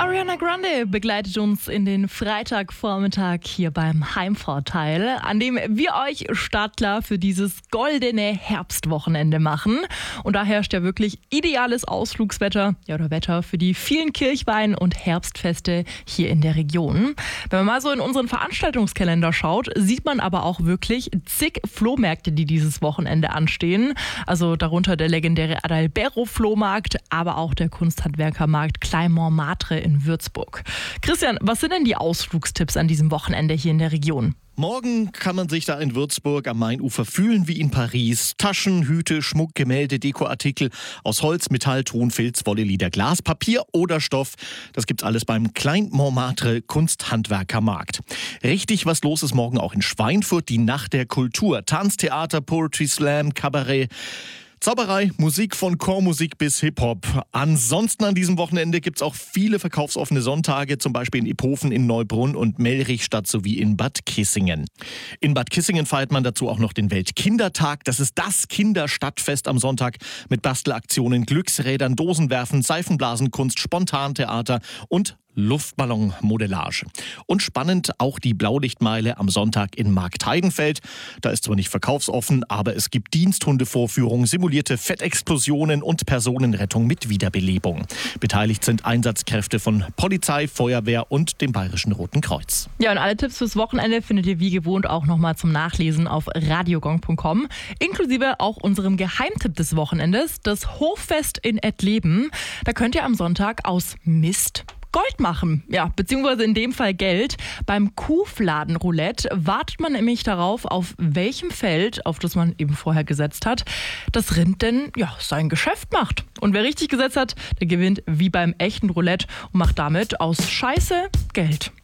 Ariana Grande begleitet uns in den Freitagvormittag hier beim Heimvorteil, an dem wir euch startklar für dieses goldene Herbstwochenende machen. Und da herrscht ja wirklich ideales Ausflugswetter, oder Wetter für die vielen Kirchweih- und Herbstfeste hier in der Region. Wenn man mal so in unseren Veranstaltungskalender schaut, sieht man aber auch wirklich zig Flohmärkte, die dieses Wochenende anstehen. Also darunter der legendäre Adalbero-Flohmarkt, aber auch der Kunsthandwerkermarkt Klein-Montmartre in Würzburg. Christian, was sind denn die Ausflugstipps an diesem Wochenende hier in der Region? Morgen kann man sich da in Würzburg am Mainufer fühlen wie in Paris. Taschen, Hüte, Schmuck, Gemälde, Dekoartikel aus Holz, Metall, Ton, Filz, Wolle, Leder, Glas, Papier oder Stoff. Das gibt's alles beim Klein-Montmartre Kunsthandwerkermarkt. Richtig was los ist morgen auch in Schweinfurt, die Nacht der Kultur. Tanz, Theater, Poetry Slam, Kabarett. Zauberei, Musik von Chormusik bis Hip-Hop. Ansonsten an diesem Wochenende gibt's auch viele verkaufsoffene Sonntage, zum Beispiel in Iphofen, in Neubrunn und Melrichstadt sowie in Bad Kissingen. In Bad Kissingen feiert man dazu auch noch den Weltkindertag. Das ist das Kinderstadtfest am Sonntag mit Bastelaktionen, Glücksrädern, Dosenwerfen, Seifenblasenkunst, Spontantheater und Luftballonmodellage. Und spannend auch die Blaulichtmeile am Sonntag in Marktheidenfeld. Da ist zwar nicht verkaufsoffen, aber es gibt Diensthundevorführungen, simulierte Fettexplosionen und Personenrettung mit Wiederbelebung. Beteiligt sind Einsatzkräfte von Polizei, Feuerwehr und dem Bayerischen Roten Kreuz. Ja, und alle Tipps fürs Wochenende findet ihr wie gewohnt auch nochmal zum Nachlesen auf radiogong.com, inklusive auch unserem Geheimtipp des Wochenendes, das Hochfest in Ettleben. Da könnt ihr am Sonntag aus Mist Gold machen, ja, beziehungsweise in dem Fall Geld. Beim Kuhfladenroulette wartet man nämlich darauf, auf welchem Feld, auf das man eben vorher gesetzt hat, das Rind denn sein Geschäft macht. Und wer richtig gesetzt hat, der gewinnt wie beim echten Roulette und macht damit aus Scheiße Geld.